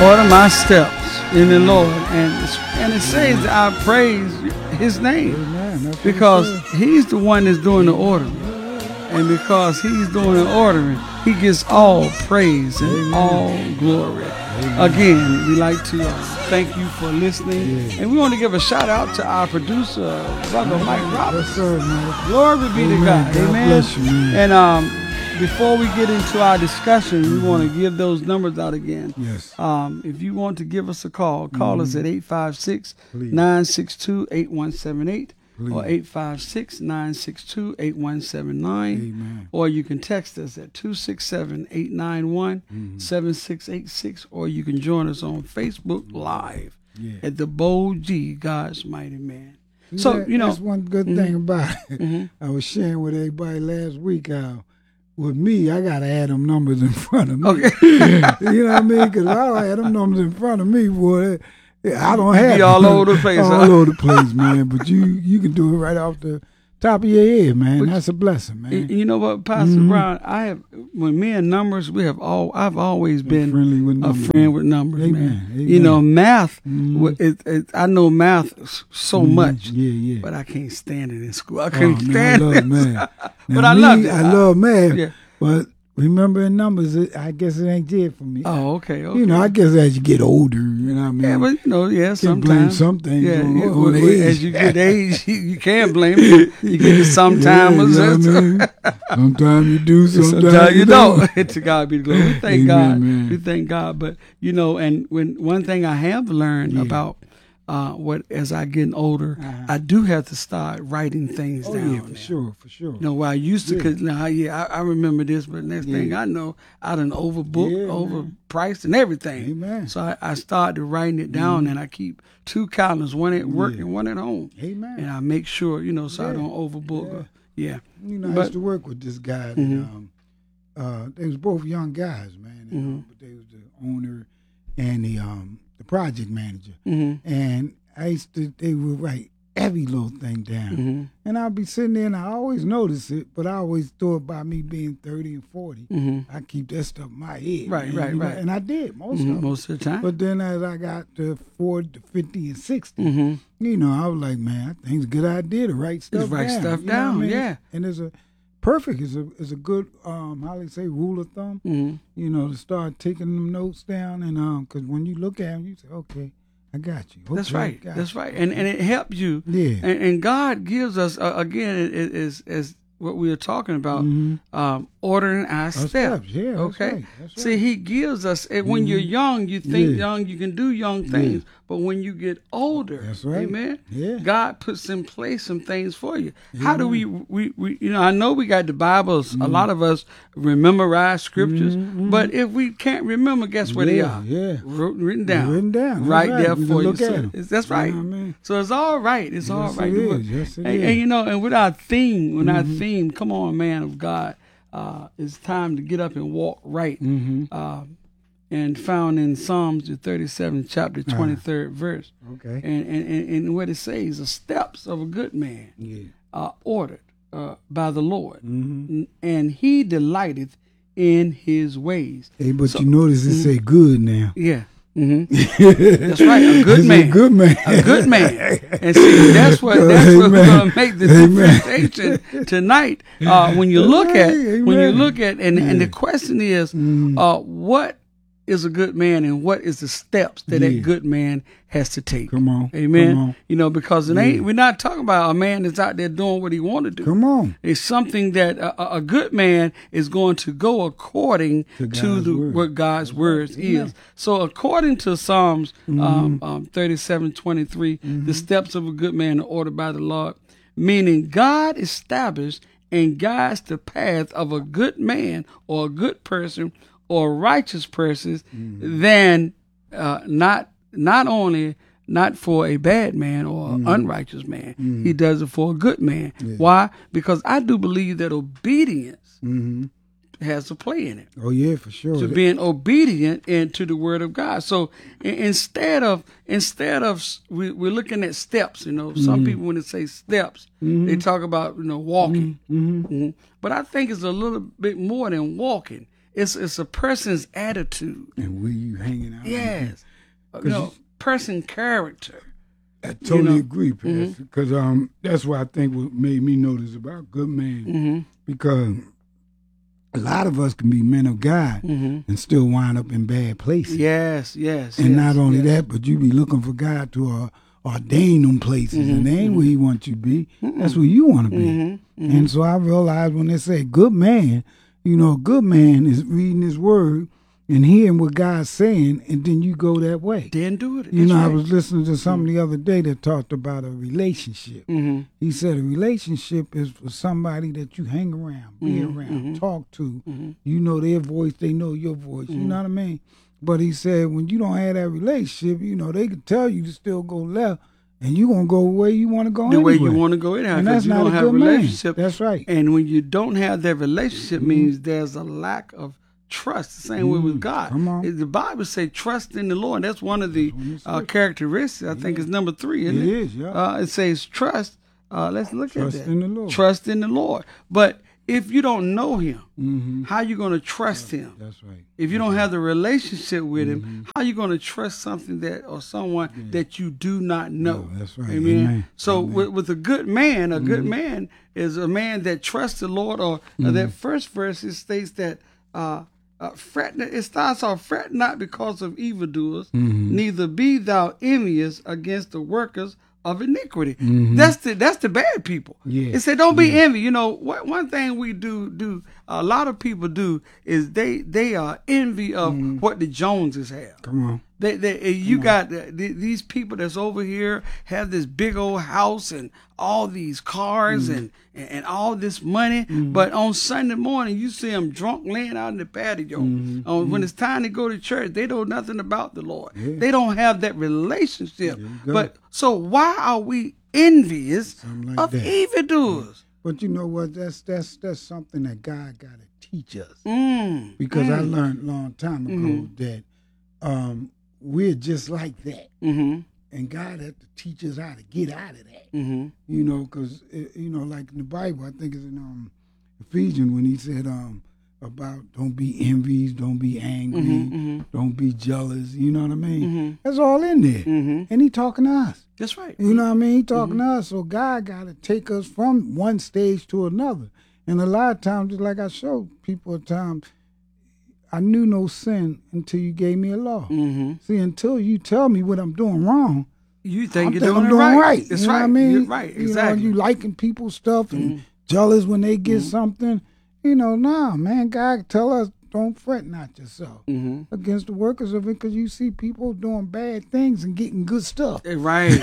Order my steps in the Lord. And it says that I praise his name. Amen. Because he's the one that's doing the ordering. And because he's doing the ordering, he gets all praise and all glory. Again, we like to thank you for listening. And we want to give a shout out to our producer, Brother Mike Roberts. Yes, sir, man. Glory be to God. Amen. Bless you, man. And before we get into our discussion, we want to give those numbers out again. Yes. If you want to give us a call, call us at 856-962-8178 or 856-962-8179. Amen. Or you can text us at 267-891-7686, or you can join us on Facebook Live at the Bold G, God's Mighty Man. So, that's one good thing about it. I was sharing with everybody last week how with me, I got to add them numbers in front of me. Okay. You know what I mean? Because I don't have them numbers in front of me, boy. I don't have be all over the place. All over the place, man. But you can do it right off the top of your head, man. But that's a blessing, man. You know what, Pastor Brown? When me and numbers, I've always been a friend with numbers, Amen. man. Amen. You know, math. I know math so much, but I can't stand it in school. I couldn't stand it. But I love it. I love math. Yeah. But remembering numbers, I guess it ain't there for me. Oh, okay. You know, I guess as you get older, you know what I mean? Yeah, but sometimes. You blame some things on age. As you get age, you can't blame it. You get it sometimes. You know what I mean? Sometimes you do, sometimes you don't. To God be the glory. We thank God. Man. We thank God. But, and one thing I have learned about as I getting older, I do have to start writing things down. Yeah, for sure. Where I used to, because I remember this, but next thing I know, I done overbooked, overpriced, and everything. Amen. So I started writing it down, and I keep 2 calendars, one at work and one at home. Amen. And I make sure, so I don't overbook. I used to work with this guy. And, they was both young guys, man. But they was the owner and the project manager, and they would write every little thing down, and I'll be sitting there and I always notice it, but I always thought about me being 30 and 40, I keep that stuff in my head, right, and I did most of the time. But then as I got to 40 to 50 and 60, I was like, man, I think it's a good idea to write stuff down. Stuff down, and there's a perfect is a good how they say rule of thumb, to start taking them notes down, and because when you look at them, you say, okay, I got you. Okay, that's right. That's right, and it helps you. Yeah, and God gives us again is what we are talking about, ordering our steps. Yeah, okay. That's right. See, He gives us. When you're young, you think young, you can do young things. But when you get older, that's right. Amen. Yeah. God puts in place some things for you. How do we I know we got the Bibles. A lot of us memorize scriptures, but if we can't remember, guess where they are? Yeah, written down. Right there for you. So, that's right. You know what I mean? So it's all right. It's all right. Yes, it is. And with our theme, come on, man of God, it's time to get up and walk right. And found in Psalms the 37th chapter, 23rd verse. Okay. And what it says, the steps of a good man are ordered by the Lord, and he delighteth in his ways. Hey, but you notice it say good now. Yeah. That's right, a good man. A good man. A good man. And see, that's what we're gonna make the differentiation tonight. When you look at and the question is, what is a good man, and what is the steps that that good man has to take? Come on. Amen. Come on. Because we're not talking about a man that's out there doing what he want to do. Come on. It's something that a good man is going to go according to what God's words is. So according to Psalms 37:23, the steps of a good man are ordered by the Lord, meaning God established and guides the path of a good man or a good person or righteous persons than not for a bad man or unrighteous man. He does it for a good man. Why? Because I do believe that obedience has a play in it. Oh yeah, for sure. To being obedient into the word of God. So instead of we're looking at steps. Some people when they say steps, they talk about walking. But I think it's a little bit more than walking. it's a person's attitude. And where you hanging out? Yes. Person character. I totally agree, Pastor. Because that's what I think what made me notice about good man. Because a lot of us can be men of God and still wind up in bad places. Yes. And not only that, but you be looking for God to ordain them places, and they ain't where He wants you to be. That's where you want to be. And so I realized when they say good man, a good man is reading His Word and hearing what God's saying, and then you go that way. Then do it. I was listening to something the other day that talked about a relationship. He said a relationship is for somebody that you hang around, be around, talk to. You know their voice, they know your voice. You know what I mean? But he said when you don't have that relationship, they could tell you to still go left, and you're going to go where you want to go way you want to go anyhow, and that's you not don't a have a good man. relationship. That's right. And when you don't have that relationship means there's a lack of trust. The same way with God. Come on. The Bible say trust in the Lord. That's one of the characteristics. I think is number 3, isn't it? It is, yeah. It says trust. Let's look at that. Trust in the Lord. Trust in the Lord. But if you don't know Him, how you going to trust Him? That's right. If you don't have the relationship with Him, how you going to trust something that or someone that you do not know? No, that's right. Amen. So with a good man, good man is a man that trusts the Lord. Or that first verse it states that fret. It starts off, fret not because of evildoers, neither be thou envious against the workers of iniquity. That's the bad people. Yeah. It said don't be envy. One thing we do a lot of people do is they are envy of what the Joneses have. Come on. You got these people that's over here have this big old house and all these cars and all this money, but on Sunday morning you see them drunk laying out in the patio. When it's time to go to church, they know nothing about the Lord. Yeah. They don't have that relationship. But so why are we envious of evildoers? But you know what? That's something that God got to teach us. Because I learned a long time ago that we're just like that. And God had to teach us how to get out of that. Because, like in the Bible, I think it's in Ephesians when He said about don't be envious, don't be angry, don't be jealous. You know what I mean? That's all in there. And He talking to us. That's right. You know what I mean? He talking to us. So God got to take us from one stage to another. And a lot of times, just like I show people at times, I knew no sin until you gave me a law. See, until you tell me what I'm doing wrong, you think I'm doing right. That's you know right. What I mean? You're right. Exactly. You liking people's stuff and jealous when they get something. Nah, man. God tell us don't fret not yourself against the workers of it, because you see people doing bad things and getting good stuff. Right.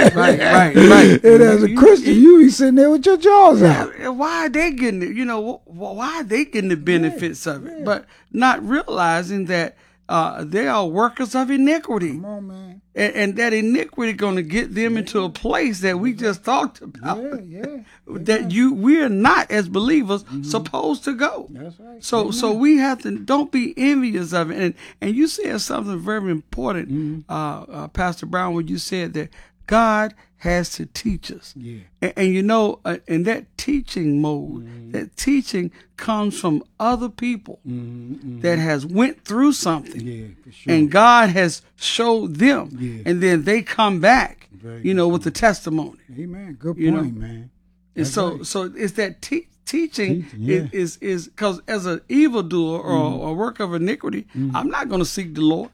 And as a Christian, you be sitting there with your jaws out. Why are they getting it? Why are they getting the benefits of it? But not realizing that they are workers of iniquity. Come on, man. And that iniquity going to get them into a place that we just talked about. That we are not, as believers, supposed to go. That's right. So we have to, don't be envious of it. And you said something very important, Pastor Brown, when you said that God has to teach us. Yeah. And in that teaching mode, that teaching comes from other people that has went through something. Yeah, for sure. And God has showed them. Yeah. And then they come back, with the testimony. Amen. Good point, man. And so it's that teaching is because as an evildoer or a work of iniquity, I'm not going to seek the Lord.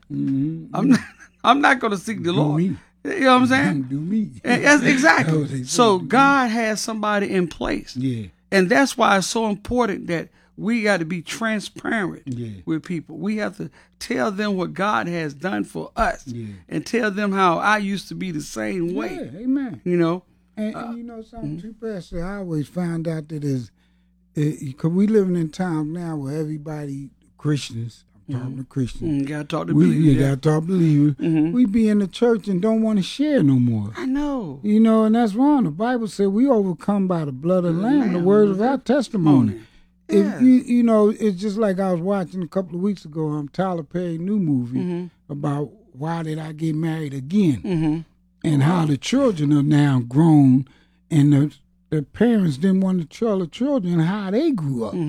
I'm not going to seek the Lord. Me. You know what I'm saying? Do me. Yes, exactly. So God has somebody in place. Yeah. And that's why it's so important that we got to be transparent with people. We have to tell them what God has done for us and tell them how I used to be the same way. Yeah, amen. And you know something too, Pastor? I always found out that because we living in times now where everybody, Christians, I'm talking to Christians. Got to talk to believers. Got to talk to believers. We be in the church and don't want to share no more. I know. And that's wrong. The Bible said we overcome by the blood of the Lamb, the words of our testimony. If it's just like I was watching a couple of weeks ago, Tyler Perry new movie about why did I get married again, and how the children are now grown, and the parents didn't want to tell the children how they grew up.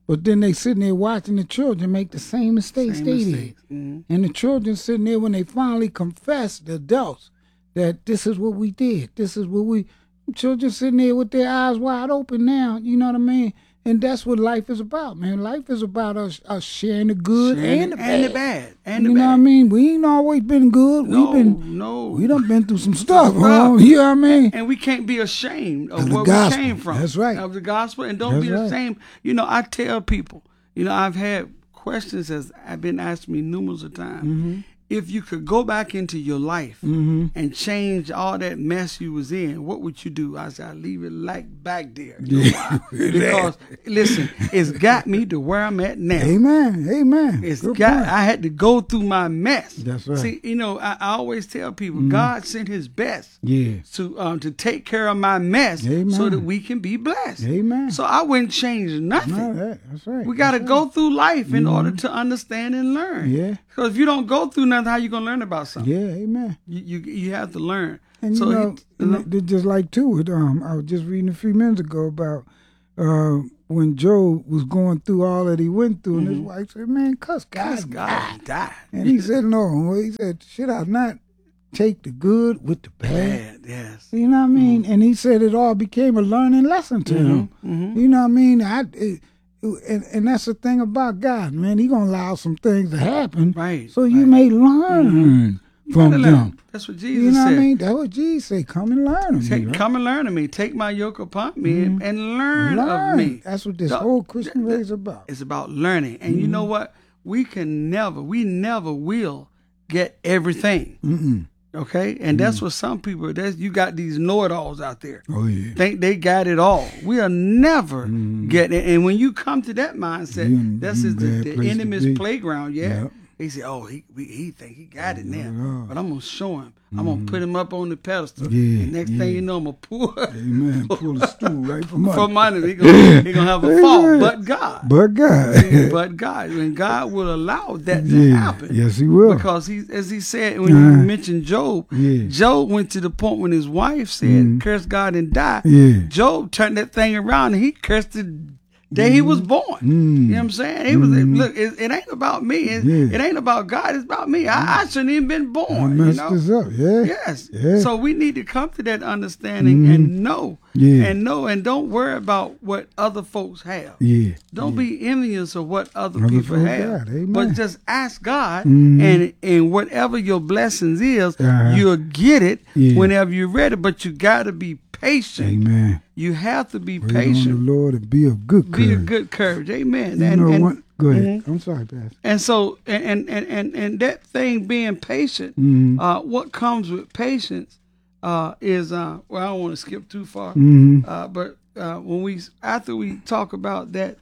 But then they sitting there watching the children make the same mistakes they did. Mm-hmm. And the children sitting there when they finally confess, the adults, that this is what we did. This is what we... Children sitting there with their eyes wide open now, you know what I mean? And that's what life is about, man. Life is about us sharing the good and the bad. And the you bad. know what I mean? We ain't always been good. We done been through some stuff, you know what I mean? And we can't be ashamed of the where gospel. we came from. That's right. Of the gospel. And don't be ashamed. You know, I tell people, you know, I've had questions as I've been asked me numerous of times. Mm-hmm. If you could go back into your life Mm-hmm. and change all that mess you was in, what would you do? I said, I'd leave it like back there. Yeah. Because, listen, it's got me to where I'm at now. Amen. I had to go through my mess. That's right. See, you know, I always tell people, God sent his best to take care of my mess so that we can be blessed. Amen. So I wouldn't change nothing. No, that's right. We got to go through life in order to understand and learn. Yeah. Because if you don't go through nothing, how you going to learn about something? Yeah, amen. You have to learn. And so just like too, I was just reading a few minutes ago about when Job was going through all that he went through, and his wife said, "Man, cuss God died." And he said, "No." He said, "Should I not take the good with the bad?" Yes. You know what I mean? And he said it all became a learning lesson to him. You know what I mean? And that's the thing about God, man. He gonna allow some things to happen, so you may learn from them. That's what Jesus said. You know what I mean? That's what Jesus said. Come and learn of me. Come and learn of me. Take my yoke upon me and learn of me. That's what this whole Christian way is about. It's about learning. And you know what? We never will get everything. Okay? And that's what some people, you got these know-it-alls out there. Oh, yeah. Think they got it all. We'll never get it. And when you come to that mindset, that's the enemy's playground, Yep. He said, "Oh, he think he got it now, but I'm gonna show him. I'm gonna put him up on the pedestal. And next thing you know, I'm gonna pull a stool right from under. He gonna have a fall. But God, but God, and God will allow that to happen. Yes, He will, because as he said when you mentioned Job, Job went to the point when his wife said, "Curse God and die." Job turned that thing around and he cursed the day he was born. You know what I'm saying? He was look, it ain't about me. It ain't about God. It's about me. I shouldn't even been born. I messed this up. Yes. So we need to come to that understanding and know. And don't worry about what other folks have. Don't be envious of what other people have. But just ask God, and whatever your blessings is, you'll get it whenever you're ready. But you got to be patient. Amen. You have to be Wait patient. on the Lord and be of good courage. Be of good courage. Amen. Go ahead. I'm sorry, Pastor. And so, and that thing being patient, what comes with patience is, well, I don't want to skip too far, but after we talk about that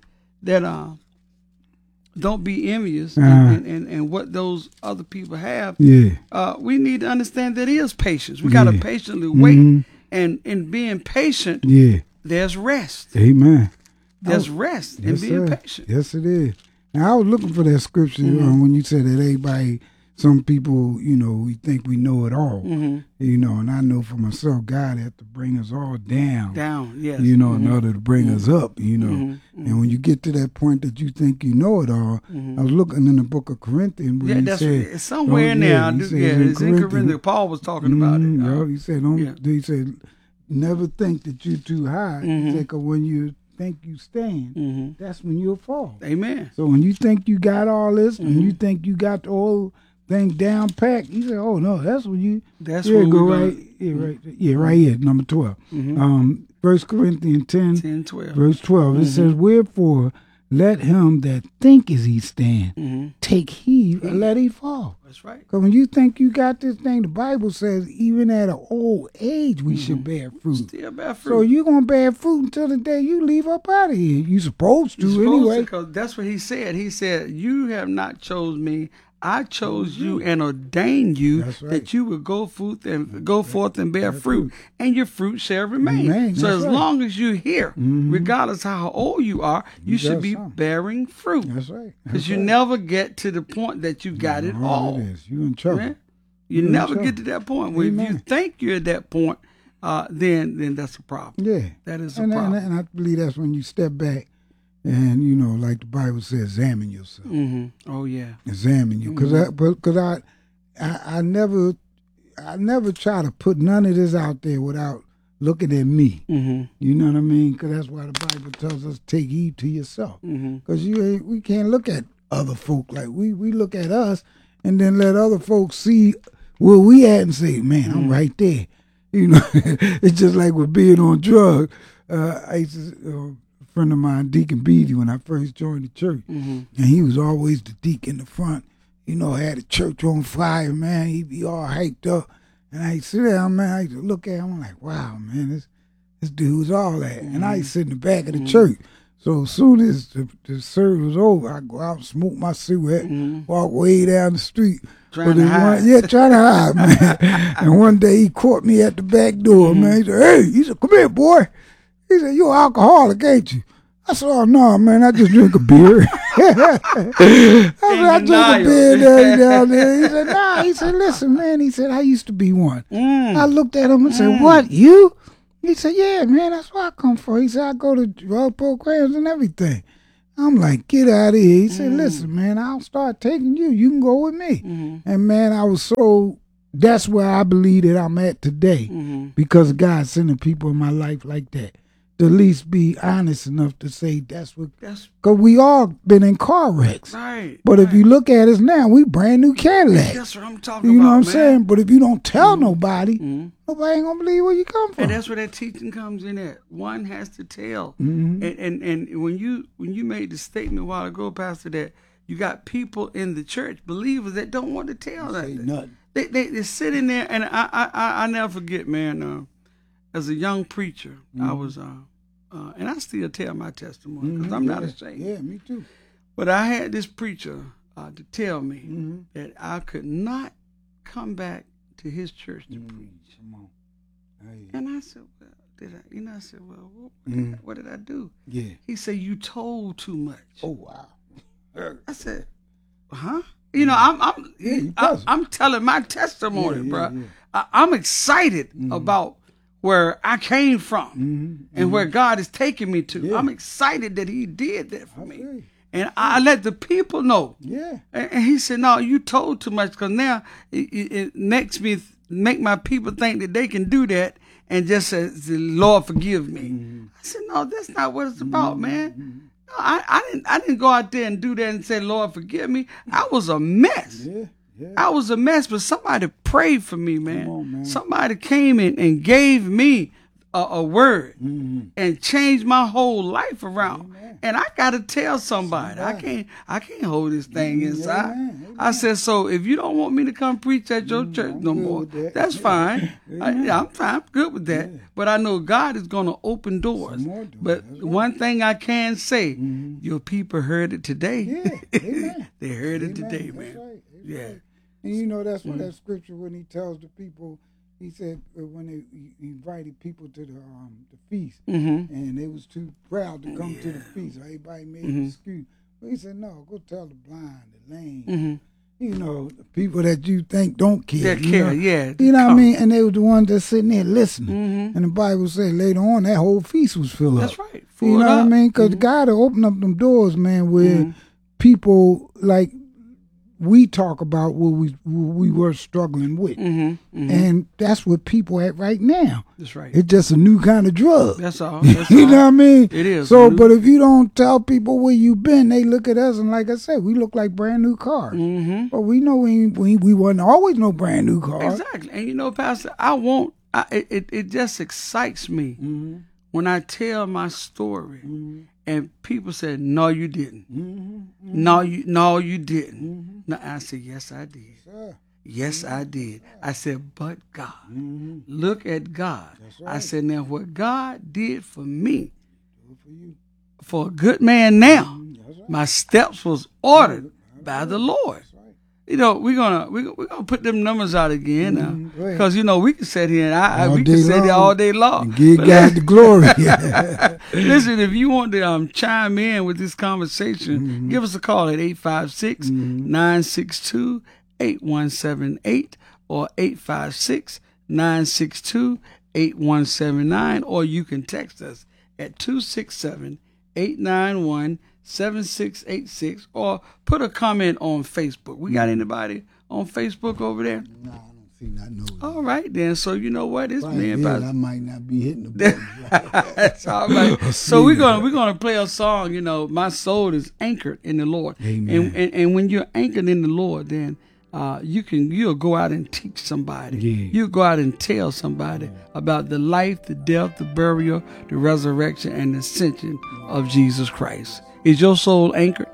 don't be envious and what those other people have, we need to understand that is patience. We got to patiently wait. And in being patient, there's rest. Amen. There's rest in being patient. Yes, it is. Now, I was looking for that scripture when you said that everybody, some people, you know, we think we know it all. You know, and I know for myself, God had to bring us all down. Yes. You know, in order to bring us up, you know. And when you get to that point that you think you know it all, I was looking in the book of Corinthians where he said, it's somewhere in there. It's in Corinthians. Paul was talking about it. He said, never think that you're too high. He said, 'cause when you think you stand, that's when you'll fall. Amen. So when you think you got all this, and you think you got the whole thing down packed, he said, "Oh no, that's when you." That's when go right here, number 12. 1 Corinthians 10:12. Verse 12. It says, "Wherefore let him that thinketh he stand take heed, and let he fall." That's right. Because when you think you got this thing, the Bible says even at an old age we should bear fruit. Still bear fruit. So you're going to bear fruit until the day you leave up out of here. You're supposed to anyway. Because that's what he said. He said, "You have not chose me. I chose you and ordained you that you would go forth and bear fruit, and your fruit shall remain." So as long as you're here, regardless how old you are, you should be bearing fruit. That's right. Because you never get to the point that you got it all. You're in trouble. Right? You never get to that point. Well, if you think you're at that point, then that's a problem. Yeah. That is a problem. And I believe that's when you step back And like the Bible says, examine yourself. Oh yeah, Examine you, because I never try to put none of this out there without looking at me. You know what I mean? Because that's why the Bible tells us take heed to yourself. Because we can't look at other folk like we look at us, and then let other folks see where we at and say, "Man, I'm right there." It's just like with being on drugs. I used to. A friend of mine, Deacon Beatty, when I first joined the church, and he was always the deacon in the front. Had the church on fire, man. He'd be all hyped up. And I sit down, man, I used to look at him, I'm like, wow, man, this dude's all that. And I used to sit in the back of the church. So as soon as the service was over, I'd go out and smoke my cigarette, walk way down the street. Trying to hide. Trying to hide, man. And one day he caught me at the back door, man. He said, hey, come here, boy. He said, you're an alcoholic, ain't you? I said, oh, no, man, I just drink a beer. I drink a beer down there. He said, nah. He said, listen, man. He said, I used to be one. I looked at him and said, what, you? He said, yeah, man, that's where I come from. He said, I go to drug programs and everything. I'm like, get out of here. He said, listen, man, I'll start taking you. You can go with me. And, man, that's where I believe that I'm at today because God sending people in my life like that. To at least be honest enough to say that's because we all been in car wrecks. Right. But if you look at us now, we brand new Cadillac. That's what I'm talking about. You know what I'm saying? But if you don't tell nobody, nobody ain't gonna believe where you come from. And that's where that teaching comes in at. One has to tell. And when you made the statement a while ago, Pastor, that you got people in the church, believers, that don't want to tell nothing. They sit in there, and I never forget, man. As a young preacher, I was, and I still tell my testimony because I'm not ashamed. Yeah, me too. But I had this preacher to tell me that I could not come back to his church to preach. Come on. And I said, well, did I? I said, well, what did I do? Yeah. He said, you told too much. Oh, wow. I said, huh? I'm telling my testimony, bro. Yeah. I'm excited about where I came from and where God is taking me to. Yeah. I'm excited that he did that for me. And I let the people know. Yeah. And he said, no, you told too much because now it makes me make my people think that they can do that and just say, Lord, forgive me. I said, no, that's not what it's about, man. No, I didn't go out there and do that and say, Lord, forgive me. I was a mess. Yeah. Yeah. I was a mess, but somebody prayed for me, man. Come on, man. Somebody came in and gave me a word and changed my whole life around. Amen. And I got to tell somebody. I can't hold this thing inside. Amen. I said, so if you don't want me to come preach at your church no more, that's fine. I'm fine. I'm good with that. Yeah. But I know God is going to open doors. But one thing I can say, your people heard it today. Yeah. Amen. They heard it today, man. That's right. Yeah. And that's what that scripture when he tells the people, he said when he invited people to the feast, and they was too proud to come to the feast. Everybody made an excuse. But he said, no, go tell the blind, the lame, the people that you think don't care. That care, yeah. You know what I mean? And they were the ones that sitting there listening. And the Bible said later on that whole feast was filled up. That's right. You know what I mean? Because God will open up them doors, man, where people like we talk about what we were struggling with. And that's what people at right now. That's right. It's just a new kind of drug. That's all. You know what I mean? It is. So, but if you don't tell people where you been, they look at us and like I said, we look like brand new cars. But we know we wasn't always no brand new cars. Exactly. And Pastor, it just excites me when I tell my story and people say, no, you didn't. No, you didn't. No, I said, yes, I did. Sure. Yes, I did. I said, but God. Look at God. Right. I said, now what God did for me, for a good man now, my steps was ordered by the Lord. We're gonna put them numbers out again because we can sit here and we can sit here all day long and give God the glory. Listen, if you want to chime in with this conversation, give us a call at 856-962-8178 or 856-962-8179, or you can text us at 267-819-5938. 891-7686, or put a comment on Facebook. We got anybody on Facebook over there? No, I don't see nothing over there. All right, then. So you know what? It's Probably me and is. Pastor. I might not be hitting the buttons. That's all right. So we're gonna play a song. You know, my soul is anchored in the Lord. Amen. And when you're anchored in the Lord, then you'll go out and teach somebody. Yeah. You'll go out and tell somebody about the life, the death, the burial, the resurrection, and the ascension of Jesus Christ. Is your soul anchored?